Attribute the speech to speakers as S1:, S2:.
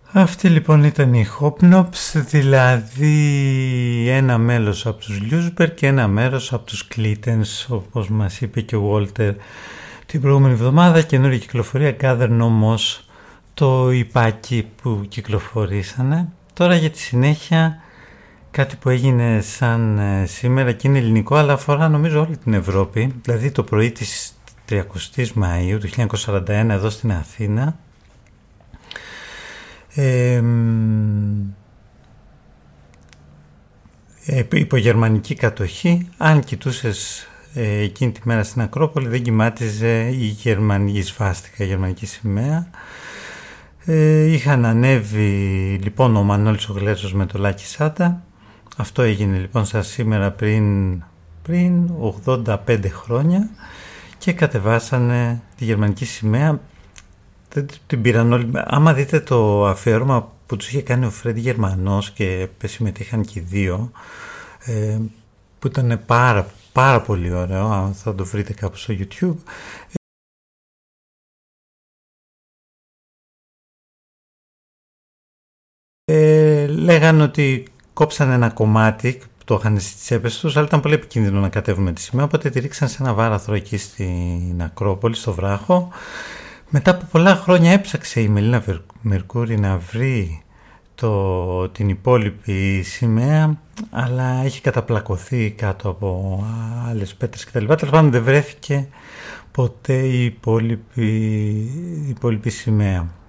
S1: Αυτή λοιπόν ήταν η Hopnops, δηλαδή ένα μέλος από τους Ljusberg και ένα μέρος από τους Clintons, όπως μας είπε και ο Walter την προηγούμενη εβδομάδα. Καινούργια κυκλοφορία Gather No Moss, το υπάκι που κυκλοφορήσανε. Τώρα για τη συνέχεια κάτι που έγινε σαν σήμερα και είναι ελληνικό, αλλά αφορά νομίζω όλη την Ευρώπη. Δηλαδή το πρωί της 30ης Μαΐου του 1941 εδώ στην Αθήνα, υπογερμανική κατοχή. Αν κοιτούσες εκείνη τη μέρα στην Ακρόπολη, δεν κοιμάτιζε η γερμανική σβάστηκα, η γερμανική σημαία. Είχαν ανέβει λοιπόν ο Μανώλης ο Γλέζος με το Λάκη Σάντα. Αυτό έγινε λοιπόν σαν σήμερα πριν 85 χρόνια και κατεβάσανε τη γερμανική σημαία. Την πήραν όλοι. Άμα δείτε το αφιέρωμα που τους είχε κάνει ο Φρέντι Γερμανός και συμμετείχαν και οι δύο, που ήταν πάρα πολύ ωραίο, θα το βρείτε κάπου στο YouTube. Λέγανε ότι κόψαν ένα κομμάτι, το είχαν στις τσέπες τους, αλλά ήταν πολύ επικίνδυνο να κατέβουμε τη σημαία, οπότε τη ρίξαν σε ένα βάραθρο εκεί στην Ακρόπολη, στο βράχο. Μετά από πολλά χρόνια έψαξε η Μελίνα Μερκούρη να βρει την υπόλοιπη σημαία, αλλά έχει καταπλακωθεί κάτω από άλλες πέτρες κτλ. Τέλος πάντων δεν βρέθηκε ποτέ η υπόλοιπη σημαία.